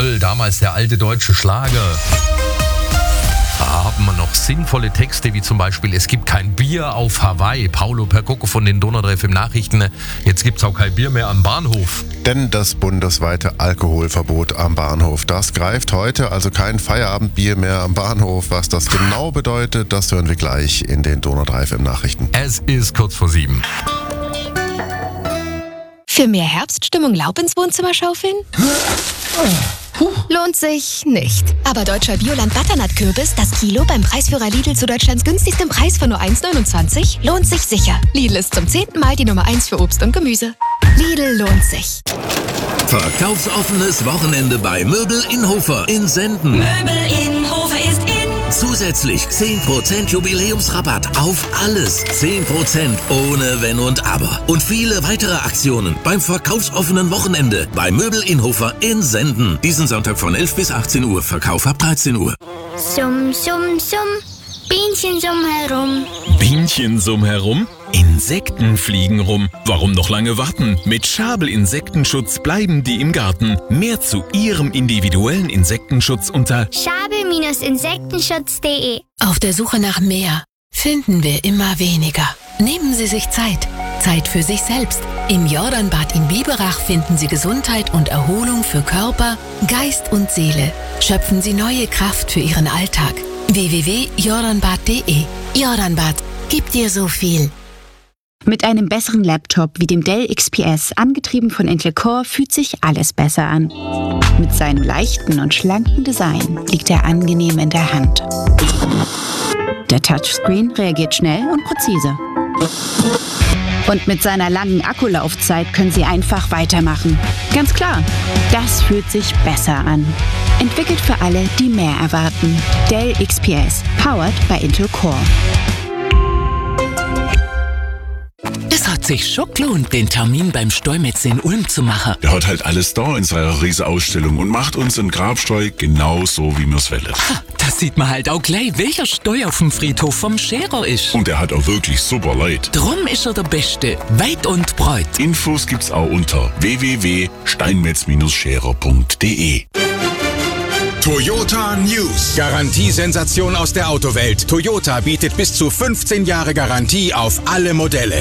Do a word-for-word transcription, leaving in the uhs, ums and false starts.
Jawohl, damals der alte deutsche Schlager. Da haben wir noch sinnvolle Texte, wie zum Beispiel: Es gibt kein Bier auf Hawaii. Paolo Percoco von den Donau drei F M Nachrichten. Jetzt gibt's auch kein Bier mehr am Bahnhof. Denn das bundesweite Alkoholverbot am Bahnhof, das greift heute, also kein Feierabendbier mehr am Bahnhof. Was das genau bedeutet, das hören wir gleich in den Donau drei F M Nachrichten. Es ist kurz vor sieben. Für mehr Herbststimmung Laub ins Wohnzimmer schaufeln? Lohnt sich nicht. Aber deutscher Bioland-Butternut-Kürbis, das Kilo beim Preisführer Lidl zu Deutschlands günstigstem Preis von nur eins neunundzwanzig, lohnt sich sicher. Lidl ist zum zehnten Mal die Nummer eins für Obst und Gemüse. Lidl lohnt sich. Verkaufsoffenes Wochenende bei Möbel in Hofer in Senden. Möbel in Hofer ist in. Zusätzlich zehn Prozent Jubiläumsrabatt auf alles. zehn Prozent ohne Wenn und Aber. Und viele weitere Aktionen beim verkaufsoffenen Wochenende bei Möbel in Hofer in Senden. Diesen Sonntag von elf bis achtzehn Uhr. Verkauf ab dreizehn Uhr. Summ, summ, summ. Bienchen summ herum. Bienchen summ herum? Insekten fliegen rum. Warum noch lange warten? Mit Schabel Insektenschutz bleiben die im Garten. Mehr zu Ihrem individuellen Insektenschutz unter Schabel Insektenschutz punkt de. Auf der Suche nach mehr finden wir immer weniger. Nehmen Sie sich Zeit. Zeit für sich selbst. Im Jordanbad in Biberach finden Sie Gesundheit und Erholung für Körper, Geist und Seele. Schöpfen Sie neue Kraft für Ihren Alltag. w w w punkt jordanbad punkt de. Jordanbad gibt dir so viel. Mit einem besseren Laptop wie dem Dell X P S, angetrieben von Intel Core, fühlt sich alles besser an. Mit seinem leichten und schlanken Design liegt er angenehm in der Hand. Der Touchscreen reagiert schnell und präzise. Und mit seiner langen Akkulaufzeit können Sie einfach weitermachen. Ganz klar, das fühlt sich besser an. Entwickelt für alle, die mehr erwarten. Dell X P S, powered by Intel Core. Es hat sich schon gelohnt, den Termin beim Steumetz in Ulm zu machen. Der hat halt alles da in seiner Riesenausstellung und macht uns einen Grabsteu genau so, wie wir's wollen. Ha, da sieht man halt auch gleich, welcher Steu auf dem Friedhof vom Scherer ist. Und er hat auch wirklich super Leute. Drum ist er der Beste, weit und breit. Infos gibt's auch unter w w w punkt steinmetz Scherer punkt de. Toyota News. Garantiesensation aus der Autowelt. Toyota bietet bis zu fünfzehn Jahre Garantie auf alle Modelle.